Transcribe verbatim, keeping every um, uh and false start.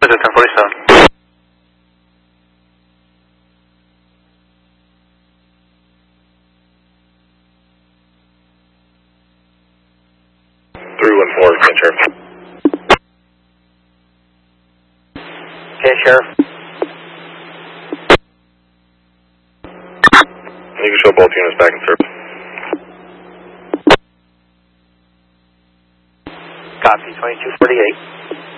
This is ten forty-seven. three one four, ten Sheriff. Okay, Sheriff. You can show both units back in service. Copy, twenty-two forty-eight.